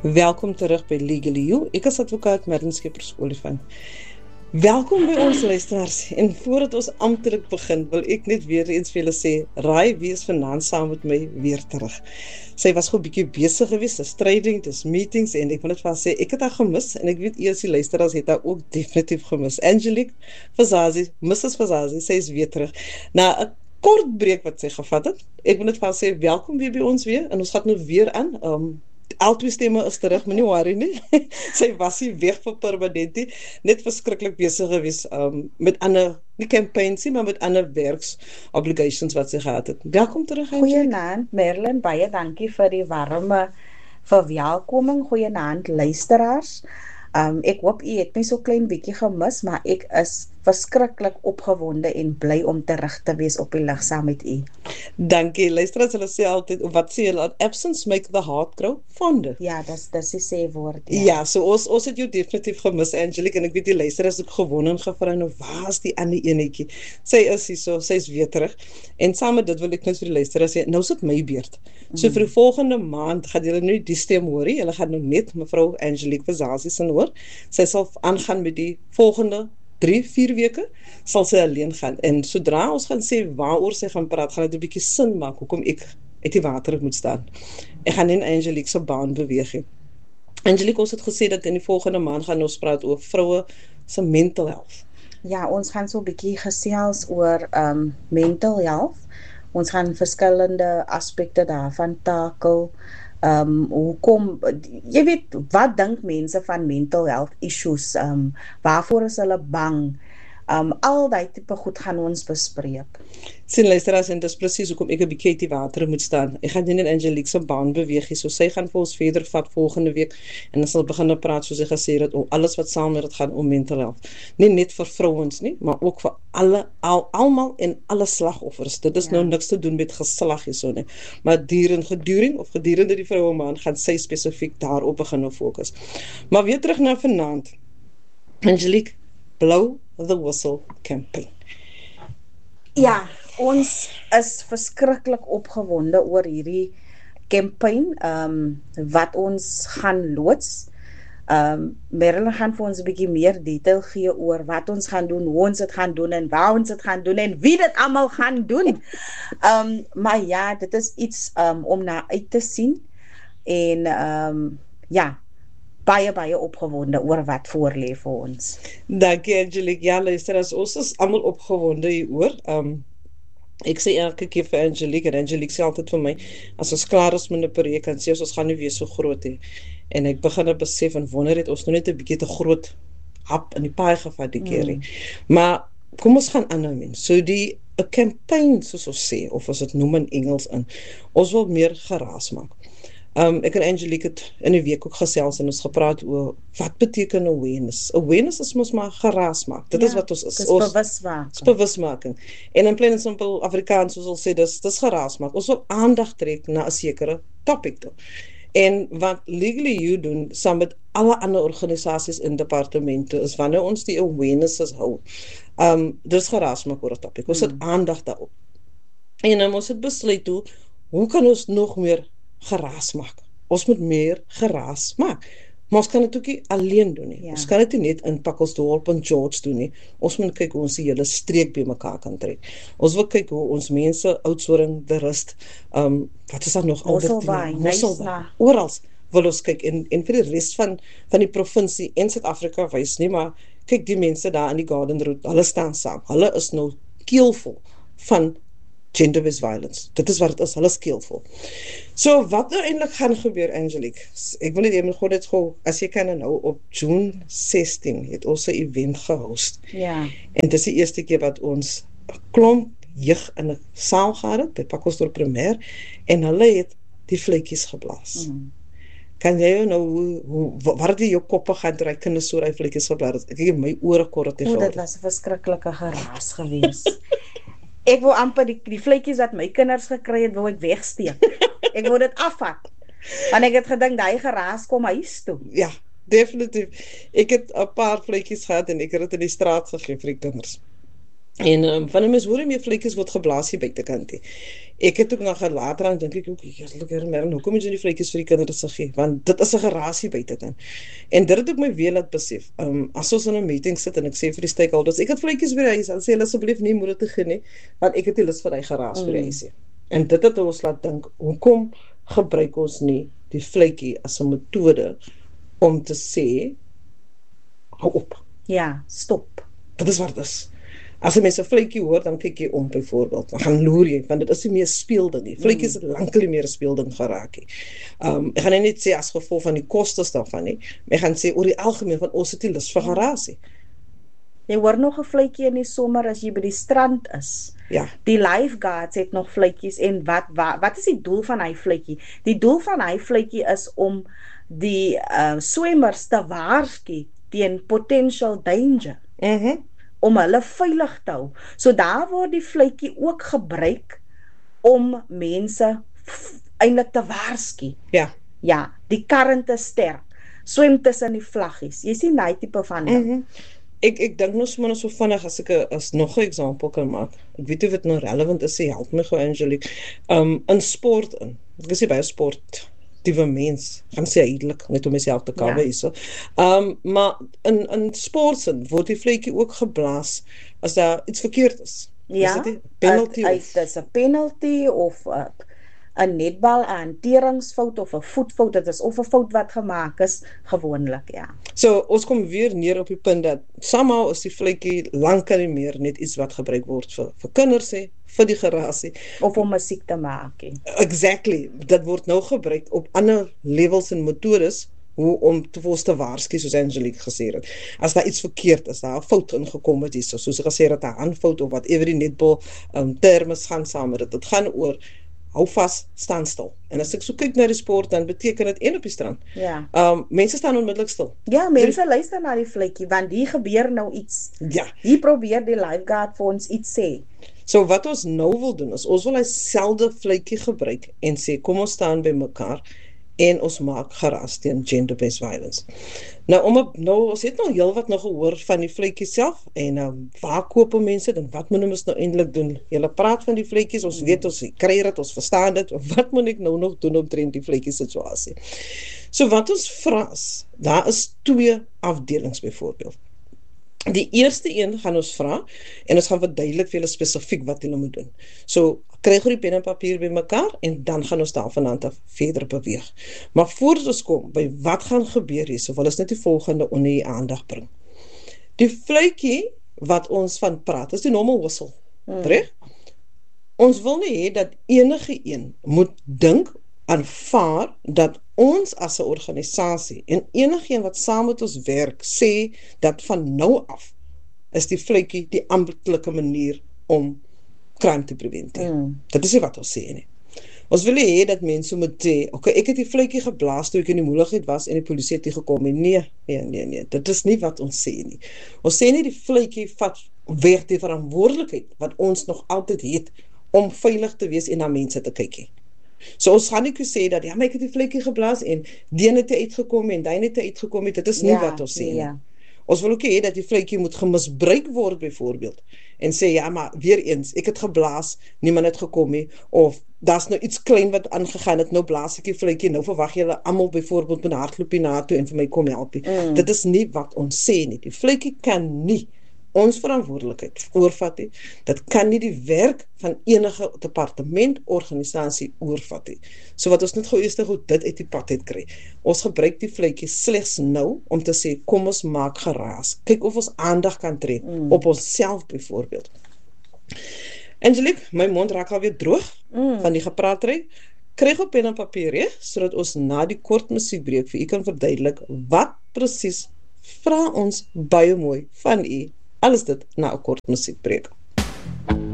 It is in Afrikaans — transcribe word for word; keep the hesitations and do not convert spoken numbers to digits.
Welkom terug by Legally You. Ek is advokaat Merlin Schippers-Olifant. Welkom by ons luisteraars. En voordat ons amptelik begin, wil ek net weer eens vir julle sê, Raai wie is vanaand saam met my weer terug. Sy was gewoon 'n bietjie besig geweest, dis trading, dis meetings, en ek wil net vir haar sê, ek het haar gemis, en ek weet eers die luisteraars het haar ook definitief gemis. Angelique Vazazi, missus Vazazi, sy is weer terug. Na 'n kort breek wat sy gevat het, ek wil net vir haar sê, welkom weer by ons weer, en ons gaan nou weer aan, um, al twee stemme is terug, moenie worry nie. Sy was nie weg vir permanent nie, net verskriklik besig gewees um, met ander, nie campaigns nie, maar met ander werksobligations wat sy gehad het. Welkom terug, Angelique. Goeienaand, Merlin, baie dankie vir die warme verwelkoming. Goeienaand, luisteraars. Um, ek hoop u het my so klein bietjie gemis, maar ek is verskriklik opgewonde en bly om terug te wees op die lig saam met u. Dankie, luisteraars, hulle sê altyd, wat sê hulle, absence make the heart grow fonder. Ja, dis dis die sê woord. Ja, ja so ons, ons het jou definitief gemis, Angelique, en ek weet die luisteraars ook gewoon en gevra, nou waar is die ander enetjie? Sy is hier so, sy is weer terug, en saam met dit wil ek net vir die luisteraars sê, nou is dit my beurt. So vir die volgende maand gaan julle nou die stem hoor, julle gaan nou net mevrou Angelique Vazazi se hoor. Sy sal aangaan met die volgende drie, vier weke, sal sy alleen gaan. En sodra ons gaan sê waaroor sy gaan praat, gaan dit 'n bietjie sin maak, hoekom ek uit die water moet staan. Ek gaan in Angelique se baan beweeg. Angelique, ons het gesê dat in die volgende maand gaan ons praat oor vroue se mental health. Ja, ons gaan so 'n bietjie gesels oor um, mental health. Ons gaan verskillende aspekte daarvan takel. Um, hoekom, jy weet, wat dink mense van mental health issues, um, waarvoor is hulle bang, um, al die tipe goed gaan ons bespreek. Sien luisteraars, en dis presies hoekom ek 'n bietjie uit die water moet staan. Ek gaan nie in Angelique se baan beweeg, so sy gaan vir ons verder vat volgende week, en ons sal begin praat, soos ek gesê het, om alles wat saam met dit gaan om mental health. Nie net vir vrouens nie, maar ook vir alle, al, almal en alle slagoffers. Dit is ja. nou niks te doen met geslag hierso nie. Maar during, geduring of gedurende die vroue maand gaan sy spesifiek daarop begin fokus. Maar weer terug na vanaand. Angelique, blow the whistle campaign. Ja, ons is verskriklik opgewonde oor hierdie campaign um, wat ons gaan loods. Um, Merlin gaan vir ons 'n bietjie meer detail gee oor wat ons gaan doen, hoe ons dit gaan doen en waar ons dit gaan doen en wie dit almal gaan doen. Um, maar ja, dit is iets um, om na uit te sien en um, ja, baie baie opgewonde oor wat voorlê vir ons. Dankie Angelique. Ja, luister, as ons is almal opgewonde hieroor. Um, ek sê elke keer vir Angelique, en Angelique sê altyd vir my, as ons klaar is met 'n projek, dan sê ons, ons gaan nie weer so groot hê. En ek begin het besef en wonder het ons nou net 'n bietjie te groot hap in die paai gevat die keer. Mm. Maar kom ons gaan aan mens. So die 'n campaign soos ons sê, of as dit noem in Engels in, ons wil meer geraas maak. Um, ek en Angelique het in die week ook gesels en ons gepraat oor wat beteken awareness. Awareness is mos maar geraas maak. Dit ja, is wat ons is. Dis bewusmaking. Dis bewusmaking. En in plain and simple Afrikaans, soos ons sê, dis dis geraas maak. Ons wil aandag trek na 'n sekere topic toe. En wat Legally You doen, saam met alle ander organisasies en departemente, is wanneer ons die awarenesses hou. Um, dis geraas maak oor 'n topic. Ons het hmm. aandag daarop. En um, ons het besluit toe, hoe kan ons nog meer geraas maak? Ons moet meer geraas maak. Maar ons kan dit ook nie alleen doen nie. Ja. Ons kan dit nie net in Pakkelsdorp en George doen nie. Ons moet kyk hoe ons die hele streek by mekaar kan trek. Ons wil kyk hoe ons mense, Oudtshoorn, De Rust, um, wat is daar nog? Mosselbaai, Knysna. Oral wil ons kyk, en, en vir die rest van, van die provinsie en Suid-Afrika wys nie, maar kyk die mense daar in die Garden Route, hulle staan saam. Hulle is nou keelvol van gender-based violence. Dit is wat het is, hulle is keelvol. So, wat nou eintlik gaan gebeur, Angelique? Ek wil net even goed het gou, as jy kan nou, op June sestien het ons 'n event gehost. Ja. En dit is die eerste keer wat ons 'n klomp jeug in 'n saal gehad het, by Pakkelsdorp Primêr, en hulle het die vletjies geblaas. Mm. Kan jy nou, hoe, hoe, waar het jy jou koppe gaan draai, kinders so die vletjies geblaas? Ek het my ore korrek gehou. Dit was 'n verskriklike geraas gewees. Ek wou amper die, die vletjies wat my kinders gekry het, wou ek wegsteek. Ek wou dit afvat. Want ek het gedink, die geraas kom huis toe. Ja, definitief. Ek het 'n paar vletjies gehad en ek het dit in die straat gegee vir die kinders. En um, van die mens hoor jy meer vletjies word geblaas hier buitekant he. Ek het ook nog later aan dink ek ook, heerlik hier Merlin, hoekom moet jy die vletjies vir die kinders se gee? Want dit is 'n gerasie buitekant. En dit het ook my weer laat besef. Um, as ons in 'n meeting sit en ek sê vir die stakeholders, ek het vletjies by die huis, dan sê hulle asseblief nie moet dit te gee nie, want ek het nie lus vir daai geraas mm. by die huis nie. En dit het ons laat dink, hoekom gebruik ons nie die vletjie as 'n metode om te sê, hou op. Ja, stop. Dit is wat dit is. As 'n mens 'n vletjie hoor, dan kyk jy om byvoorbeeld, dan gaan loer jy, want dit is nie meer speelding nie. Vletjies het lankal nie meer 'n speelding geraak nie. Um, ek gaan nie net sê as gevolg van die kostes daarvan nie, maar ek gaan sê oor die algemeen van ons het nie lus vir garasie. Jy hoor nog 'n vletjie in die somer as jy by die strand is. Ja. Die lifeguards het nog vletjies en wat, wat wat is die doel van hy vletjie? Die doel van hy vletjie is om die uh, swemmers te waarsku teen potential danger. Mhm. Mm om hulle veilig te hou. So daar word die vletjie ook gebruik om mense eintlik te waarsku. Ja. Ja, die current is sterk. Swem tussen die vlaggies. Jy sien daai tipe van ding. Mhm. Ek ek dink nou sommer so vinnig as ek a, as nog 'n voorbeeld kan maak. Ek weet nie of dit nou relevant is, sê help my gou Angelique. Um in sport in. Ek is nie by 'n sport die mens, gaan sê eintlik, net om myself te cover ja. so. Um, maar in, in sportsin word die vletjie ook geblaas as daar iets verkeerd is. Ja, is dit 'n penalty dit of? is 'n penalty of 'n netbal 'n hanteringsfout of 'n voetfout, dit is of 'n fout wat gemaak is, gewoonlik, ja. So, ons kom weer neer op die punt dat somehow is die vletjie lankal nie meer net iets wat gebruik word vir, vir kinders hè, vir die gerasie. Of om musiek te maak. He. Exactly. Dat word nou gebruik op ander levels en metodes hoe om te ons te waarsku, soos Angelique gesê het. As daar iets verkeerd is, daar 'n fout ingekom het hierso, soos ek gesê het, 'n handfout of whatever die netbal um, termes gaan saam met dit. Dit gaan oor hou vas, staan stil. En as ek so kyk na die sport, dan beteken dit een op die strand. Ja. Um, mense staan onmiddellik stil. Ja, mense die, luister na die vletjie, want hier gebeur nou iets. Ja. Hier probeer die lifeguard vir ons iets sê. So wat ons nou wil doen, is ons wil hy selde vletjie gebruik en sê, kom ons staan by mekaar en ons maak geraas teen gender-based violence. Nou, om op, nou, ons het nou heel wat nog gehoor van die vletjies self, en um, waar koop mense, en wat moet ons nou eintlik doen? Julle praat van die vletjies, ons weet, ons kry dit, ons verstaan dit, wat moet ek nou nog doen omtrent die vletjies situasie? So wat ons vra is, daar is twee afdelings byvoorbeeld. Die eerste een gaan ons vra, en ons gaan verduidelik vir julle spesifiek wat julle moet doen. So, kry jy die pen en papier by mekaar, en dan gaan ons daar vanaf af verder beweeg. Maar voordat ons kom, by wat gaan gebeur hier, so wil ons net die volgende onder die aandag bring. Die fluitjie wat ons van praat, is die normal whistle. Hmm. Reg? Ons wil nie hê dat enige een moet dink, aanvaar, dat ons as 'n organisasie en enigeen wat saam met ons werk, sê dat van nou af is die fluitjie die amptelike manier om crime te preventeer. Mm. Dit is nie wat ons sê nie. Ons wil hê dat mense moet sê, okay, ek het die fluitjie geblaas toe ek in die moeilikheid was en die polisie het nie gekom nie. Nee, nee, nee, nee, dit is nie wat ons sê nie. Ons sê nie die fluitjie vat weg die verantwoordelikheid wat ons nog altyd het om veilig te wees en na mense te kyk nie. So ons gaan nie sê dat, ja, maar ek het die vletjie geblaas en die het uitgekom en die het uitgekom, dit is nie ja, wat ons sê nie. Ja. Ons wil ook hê dat die vletjie moet gemisbruik word byvoorbeeld en sê, ja, maar weer eens, ek het geblaas, niemand het gekom nie, of daar's nou iets klein wat aangegaan het, nou blaas ek die vletjie, nou verwag julle almal byvoorbeeld met hardloopie na toe en vir my kom help nie. Mm. Dit is nie wat ons sê nie. Die vletjie kan nie ons verantwoordelikheid oorvat nie. Dit kan nie die werk van enige departement, organisasie oorvat nie. So wat ons net gou eers goed dit uit die pad het kry. Ons gebruik die vletjie slegs nou om te sê, kom ons maak geraas. Kyk of ons aandag kan trek mm. op onsself byvoorbeeld. Angelique, my mond raak alweer droog mm. van die gepraatry. Kry op pen en papier, he, sodat ons na die kort musiekbreek vir u kan verduidelik wat presies vra ons baie mooi van u. Alles dit na 'n kort musiekbreek.